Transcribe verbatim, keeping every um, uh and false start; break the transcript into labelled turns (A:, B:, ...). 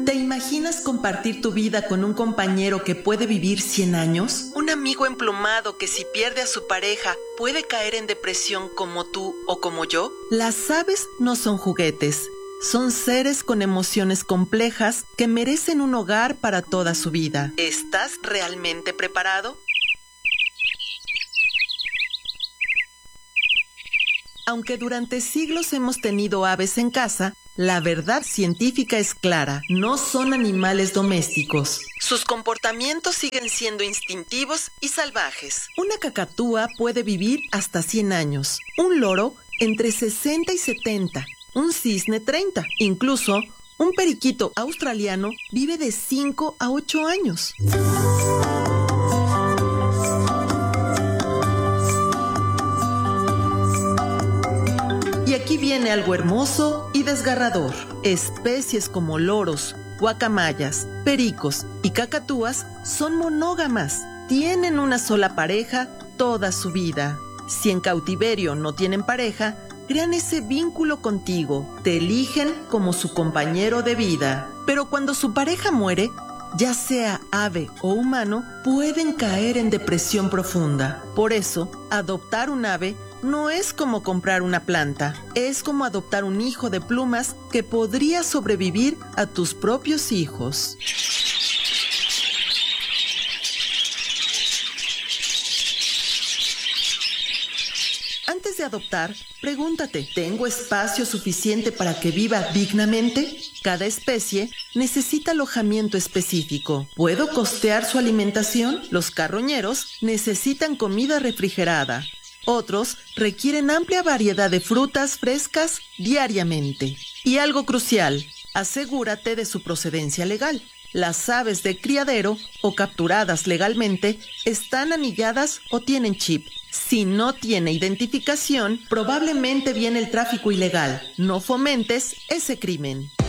A: ¿Te imaginas compartir tu vida con un compañero que puede vivir cien años? ¿Un amigo emplumado que si pierde a su pareja puede caer en depresión como tú o como yo? Las aves no son juguetes. Son seres con emociones complejas que merecen un hogar para toda su vida. ¿Estás realmente preparado? Aunque durante siglos hemos tenido aves en casa, la verdad científica es clara, no son animales domésticos. Sus comportamientos siguen siendo instintivos y salvajes. Una cacatúa puede vivir hasta cien años, un loro entre sesenta y setenta, un cisne treinta, incluso un periquito australiano vive de cinco a ocho años. Y aquí viene algo hermoso y desgarrador. Especies como loros, guacamayas, pericos y cacatúas son monógamas. Tienen una sola pareja toda su vida. Si en cautiverio no tienen pareja, crean ese vínculo contigo. Te eligen como su compañero de vida. Pero cuando su pareja muere, ya sea ave o humano, pueden caer en depresión profunda. Por eso, adoptar un ave no es como comprar una planta, es como adoptar un hijo de plumas que podría sobrevivir a tus propios hijos. Antes de adoptar, pregúntate, ¿tengo espacio suficiente para que viva dignamente? Cada especie necesita alojamiento específico. ¿Puedo costear su alimentación? Los carroñeros necesitan comida refrigerada. Otros requieren amplia variedad de frutas frescas diariamente. Y algo crucial, asegúrate de su procedencia legal. Las aves de criadero o capturadas legalmente están anilladas o tienen chip. Si no tiene identificación, probablemente viene el tráfico ilegal. No fomentes ese crimen.